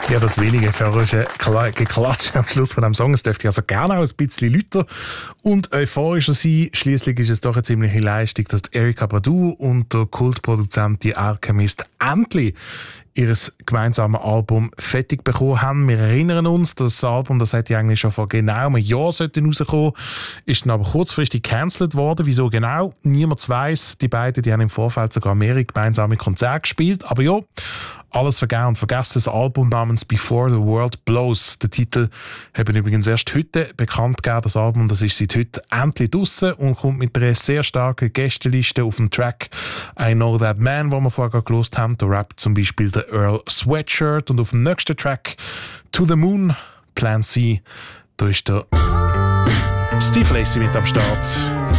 Ja, das wenige chorische Geklatsch am Schluss von dem Song, es dürfte also gerne auch ein bisschen lauter und euphorischer sein. Schliesslich ist es doch eine ziemliche Leistung, dass Erykah Badu und der Kultproduzent The Alchemist endlich ihres gemeinsamen Album fertig bekommen haben. Wir erinnern uns, das Album, das hätte eigentlich schon vor genau einem Jahr rauskommen, ist dann aber kurzfristig gecancelt worden. Wieso genau? Niemand weiss. Die beiden, die haben im Vorfeld sogar mehrere gemeinsame Konzerte gespielt. Aber ja, alles vergeben und vergessen. Das Album namens Before the World Blows. Der Titel haben übrigens erst heute bekannt gegeben. Das Album, das ist seit heute endlich draussen und kommt mit einer sehr starken Gästeliste auf dem Track I Know That Man, den wir vorher gehört haben. Da rappt zum Beispiel der Earl Sweatshirt und auf dem nächsten Track To the Moon, Plan C, da ist der Steve Lacy mit am Start.